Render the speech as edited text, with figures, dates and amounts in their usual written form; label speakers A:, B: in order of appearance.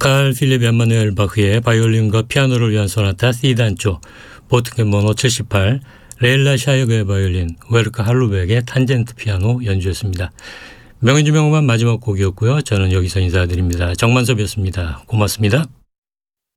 A: 칼 필립 엠마누엘 바흐의 바이올린과 피아노를 위한 소나타 C단조, 보트겐 번호 78, 레일라 샤이거의 바이올린, 웨르크 할루백의 탄젠트 피아노 연주였습니다. 명연주 명음반 마지막 곡이었고요. 저는 여기서 인사드립니다. 정만섭이었습니다. 고맙습니다.